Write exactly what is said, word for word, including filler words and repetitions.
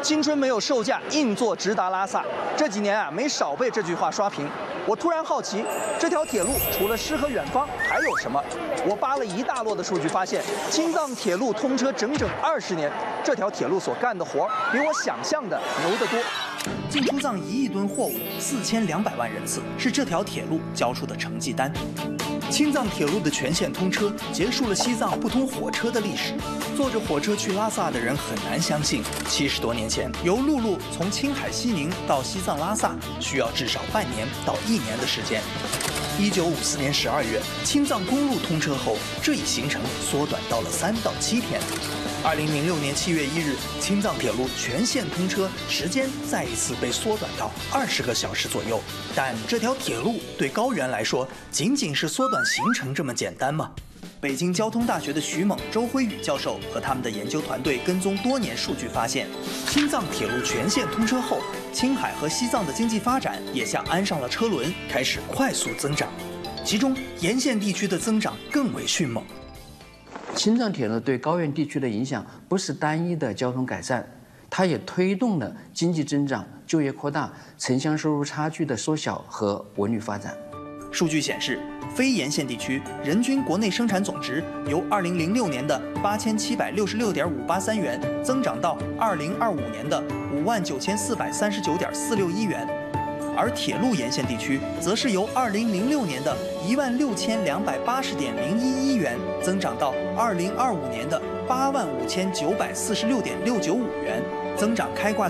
青春没有售价，硬座直达拉萨。这几年啊，没少被这句话刷屏。我突然好奇，这条铁路除了诗和远方，还有什么？我扒了一大摞的数据，发现青藏铁路通车整整二十年，这条铁路所干的活比我想象的牛得多。 进出藏一亿吨货物，四千两百万人次，是这条铁路交出的成绩单。青藏铁路的全线通车，结束了西藏不通火车的历史。坐着火车去拉萨的人很难相信，七十多年前，由陆路从青海西宁到西藏拉萨，需要至少半年到一年的时间。一九五四年十二月，青藏公路通车后，这一行程缩短到了三到七天。二零零六年七月一日，青藏铁路全线通车，时间再一次被缩短到二十个小时左右。但这条铁路对高原来说，仅仅是缩短行程这么简单吗？北京交通大学的徐猛、周辉宇教授和他们的研究团队跟踪多年数据发现，青藏铁路全线通车后，青海和西藏的经济发展也像安上了车轮，开始快速增长，其中沿线地区的增长更为迅猛。 青藏铁路对高原地区的影响不是单一的交通改善，它也推动了经济增长、就业扩大、城乡收入差距的缩小和文旅发展。 数据显示，非沿线地区人均国内生产总值由二零零六年的八千七百六十六点五八三元增长到二零二五年的五万九千四百三十九点四六一元，而铁路沿线地区则是由二零零六年的一万六千两百八十点零一一元增长到二零二五年的八万五千九百四十六点六九五元，增长开挂